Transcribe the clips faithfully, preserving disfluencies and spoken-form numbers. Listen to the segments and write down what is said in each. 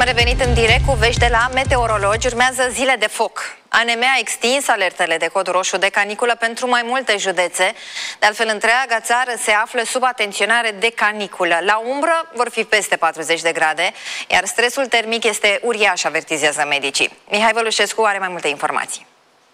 Am revenit în direct cu vești de la meteorologi. Urmează zile de foc. A N M a extins alertele de cod roșu de caniculă pentru mai multe județe. De altfel, întreaga țară se află sub atenționare de caniculă. La umbră vor fi peste patruzeci de grade, iar stresul termic este uriaș, avertizează medicii. Mihai Vălușescu are mai multe informații.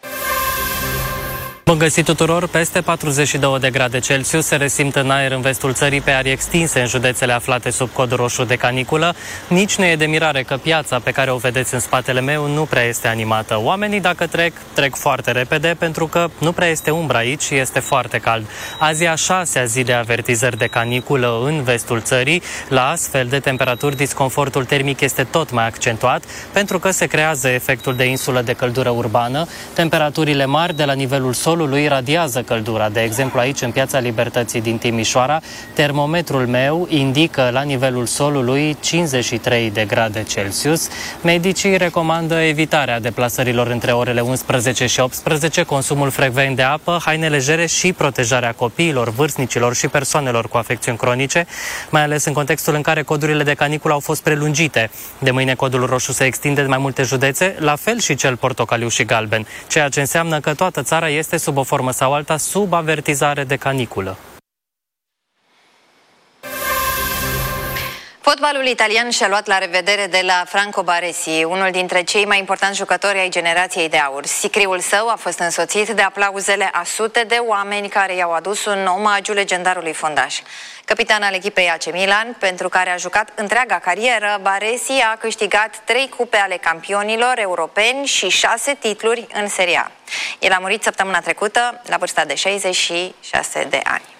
Bun găsit tuturor! Peste patruzeci și două de grade Celsius se resimt în aer în vestul țării pe arii extinse în județele aflate sub cod roșu de caniculă. Nici nu e de mirare că piața pe care o vedeți în spatele meu nu prea este animată. Oamenii, dacă trec, trec foarte repede pentru că nu prea este umbră aici și este foarte cald. Azi e a șasea zi de avertizări de caniculă în vestul țării. La astfel de temperaturi, disconfortul termic este tot mai accentuat pentru că se creează efectul de insulă de căldură urbană. Temperaturile mari de la nivelul solului lui radiază căldura. De exemplu, aici, în Piața Libertății din Timișoara, termometrul meu indică la nivelul solului cincizeci și trei de grade Celsius. Medicii recomandă evitarea deplasărilor între orele unsprezece și optsprezece, consumul frecvent de apă, haine legere și protejarea copiilor, vârstnicilor și persoanelor cu afecțiuni cronice, mai ales în contextul în care codurile de caniculă au fost prelungite. De mâine codul roșu se extinde în mai multe județe, la fel și cel portocaliu și galben, ceea ce înseamnă că toată țara este sub o formă sau alta sub avertizare de caniculă. Fotbalul italian și-a luat la revedere de la Franco Baresi, unul dintre cei mai importanti jucători ai generației de aur. Sicriul său a fost însoțit de aplauzele a sute de oameni care i-au adus un omagiu legendarului fundaș. Capitan al echipei A C Milan, pentru care a jucat întreaga carieră, Baresi a câștigat trei cupe ale campionilor europeni și șase titluri în Serie A. El a murit săptămâna trecută la vârsta de șaizeci și șase de ani.